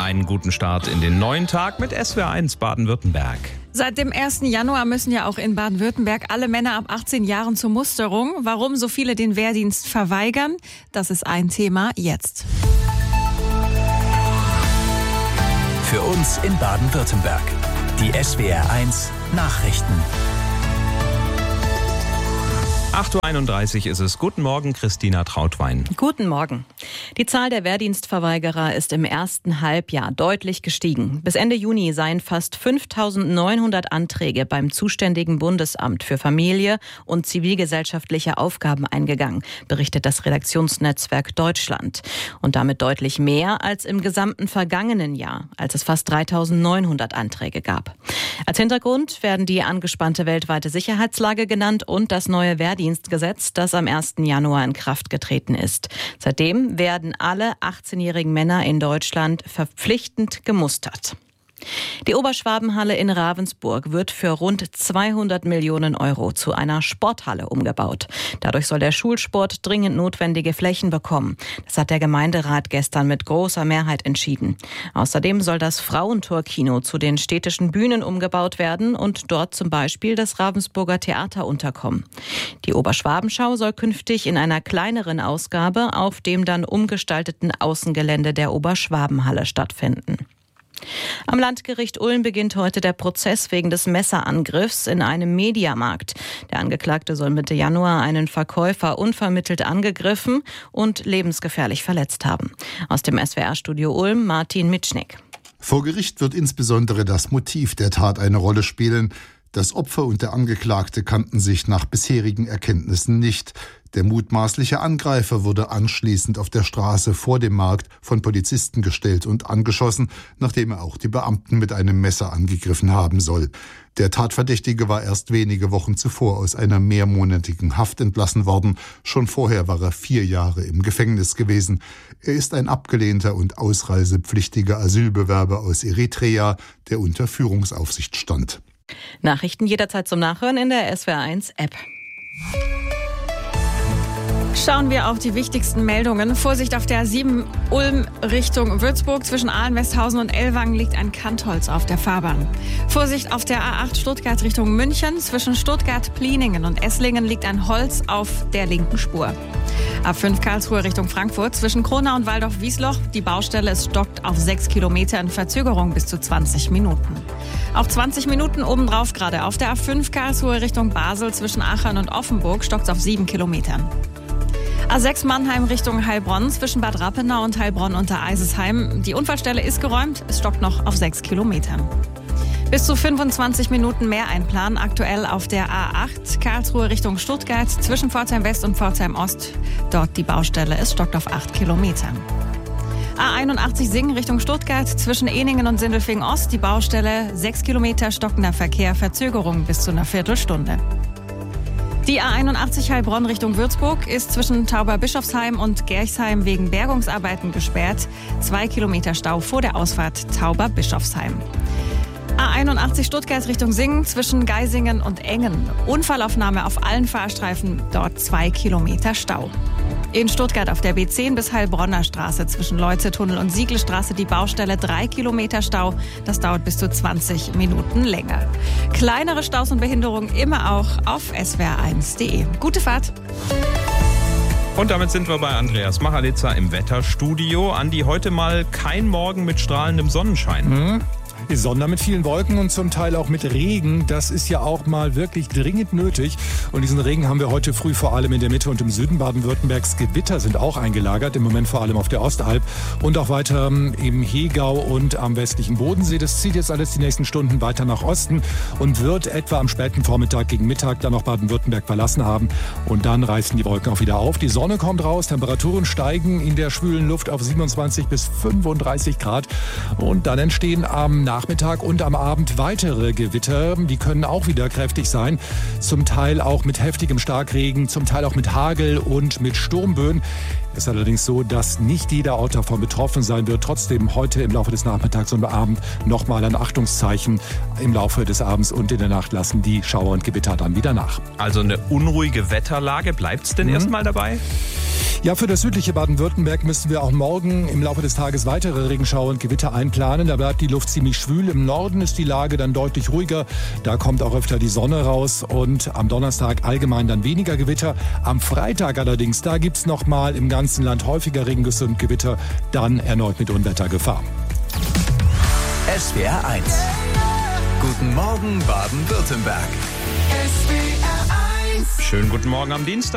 Einen guten Start in den neuen Tag mit SWR1 Baden-Württemberg. Seit dem 1. Januar müssen ja auch in Baden-Württemberg alle Männer ab 18 Jahren zur Musterung. Warum so viele den Wehrdienst verweigern, das ist ein Thema jetzt. Für uns in Baden-Württemberg. Die SWR1 Nachrichten. 8.31 Uhr ist es. Guten Morgen, Christina Trautwein. Guten Morgen. Die Zahl der Wehrdienstverweigerer ist im ersten Halbjahr deutlich gestiegen. Bis Ende Juni seien fast 5.900 Anträge beim zuständigen Bundesamt für Familie und zivilgesellschaftliche Aufgaben eingegangen, berichtet das Redaktionsnetzwerk Deutschland. Und damit deutlich mehr als im gesamten vergangenen Jahr, als es fast 3.900 Anträge gab. Als Hintergrund werden die angespannte weltweite Sicherheitslage genannt und das neue Wehrdienstgesetz, das am 1. Januar in Kraft getreten ist. Seitdem werden alle 18-jährigen Männer in Deutschland verpflichtend gemustert. Die Oberschwabenhalle in Ravensburg wird für rund 200 Millionen Euro zu einer Sporthalle umgebaut. Dadurch soll der Schulsport dringend notwendige Flächen bekommen. Das hat der Gemeinderat gestern mit großer Mehrheit entschieden. Außerdem soll das Frauentorkino zu den städtischen Bühnen umgebaut werden und dort zum Beispiel das Ravensburger Theater unterkommen. Die Oberschwabenschau soll künftig in einer kleineren Ausgabe auf dem dann umgestalteten Außengelände der Oberschwabenhalle stattfinden. Am Landgericht Ulm beginnt heute der Prozess wegen des Messerangriffs in einem Mediamarkt. Der Angeklagte soll Mitte Januar einen Verkäufer unvermittelt angegriffen und lebensgefährlich verletzt haben. Aus dem SWR-Studio Ulm, Martin Mitschnick. Vor Gericht wird insbesondere das Motiv der Tat eine Rolle spielen. Das Opfer und der Angeklagte kannten sich nach bisherigen Erkenntnissen nicht. Der mutmaßliche Angreifer wurde anschließend auf der Straße vor dem Markt von Polizisten gestellt und angeschossen, nachdem er auch die Beamten mit einem Messer angegriffen haben soll. Der Tatverdächtige war erst wenige Wochen zuvor aus einer mehrmonatigen Haft entlassen worden. Schon vorher war er 4 Jahre im Gefängnis gewesen. Er ist ein abgelehnter und ausreisepflichtiger Asylbewerber aus Eritrea, der unter Führungsaufsicht stand. Nachrichten jederzeit zum Nachhören in der SWR1-App. Schauen wir auf die wichtigsten Meldungen. Vorsicht auf der A7 Ulm Richtung Würzburg. Zwischen Aalen, Westhausen und Ellwangen liegt ein Kantholz auf der Fahrbahn. Vorsicht auf der A8 Stuttgart Richtung München. Zwischen Stuttgart, Plieningen und Esslingen liegt ein Holz auf der linken Spur. A5 Karlsruhe Richtung Frankfurt. Zwischen Kronau und Waldorf-Wiesloch. Die Baustelle ist stockt auf 6 Kilometern. Verzögerung bis zu 20 Minuten. Auch 20 Minuten obendrauf gerade auf der A5 Karlsruhe Richtung Basel. Zwischen Aachen und Offenburg stockt es auf 7 Kilometern. A6 Mannheim Richtung Heilbronn, zwischen Bad Rappenau und Heilbronn unter Eisesheim. Die Unfallstelle ist geräumt, es stockt noch auf 6 Kilometern. Bis zu 25 Minuten mehr einplanen, aktuell auf der A8 Karlsruhe Richtung Stuttgart, zwischen Pforzheim West und Pforzheim Ost. Dort die Baustelle, es stockt auf 8 Kilometern. A81 Singen Richtung Stuttgart, zwischen Ehningen und Sindelfingen Ost, die Baustelle, 6 Kilometer stockender Verkehr, Verzögerung bis zu einer Viertelstunde. Die A81 Heilbronn Richtung Würzburg ist zwischen Tauber-Bischofsheim und Gerchsheim wegen Bergungsarbeiten gesperrt. 2 Kilometer Stau vor der Ausfahrt Tauber-Bischofsheim. A81 Stuttgart Richtung Singen zwischen Geisingen und Engen. Unfallaufnahme auf allen Fahrstreifen, dort 2 Kilometer Stau. In Stuttgart auf der B10 bis Heilbronner Straße zwischen Leutze-Tunnel und Siegelstraße die Baustelle, 3 Kilometer Stau. Das dauert bis zu 20 Minuten länger. Kleinere Staus und Behinderungen immer auch auf swr1.de. Gute Fahrt! Und damit sind wir bei Andreas Machalitzer im Wetterstudio. Andi, heute mal kein Morgen mit strahlendem Sonnenschein. Sondern mit vielen Wolken und zum Teil auch mit Regen. Das ist ja auch mal wirklich dringend nötig. Und diesen Regen haben wir heute früh vor allem in der Mitte und im Süden Baden-Württembergs. Gewitter sind auch eingelagert, im Moment vor allem auf der Ostalb und auch weiter im Hegau und am westlichen Bodensee. Das zieht jetzt alles die nächsten Stunden weiter nach Osten und wird etwa am späten Vormittag gegen Mittag dann auch Baden-Württemberg verlassen haben. Und dann reißen die Wolken auch wieder auf. Die Sonne kommt raus, Temperaturen steigen in der schwülen Luft auf 27 bis 35 Grad. Und dann entstehen am Nachmittag und am Abend weitere Gewitter. Die können auch wieder kräftig sein. Zum Teil auch mit heftigem Starkregen, zum Teil auch mit Hagel und mit Sturmböen. Es ist allerdings so, dass nicht jeder Ort davon betroffen sein wird. Trotzdem heute im Laufe des Nachmittags und am Abend nochmal ein Achtungszeichen. Im Laufe des Abends und in der Nacht lassen die Schauer und Gewitter dann wieder nach. Also eine unruhige Wetterlage. Bleibt es denn erstmal dabei? Ja, für das südliche Baden-Württemberg müssen wir auch morgen im Laufe des Tages weitere Regenschauer und Gewitter einplanen. Da bleibt die Luft ziemlich schwül. Im Norden ist die Lage dann deutlich ruhiger. Da kommt auch öfter die Sonne raus und am Donnerstag allgemein dann weniger Gewitter. Am Freitag allerdings, da gibt's nochmal im ganzen Land häufiger Regengüsse und Gewitter, dann erneut mit Unwettergefahr. SWR 1. Guten Morgen Baden-Württemberg. Schönen guten Morgen am Dienstag.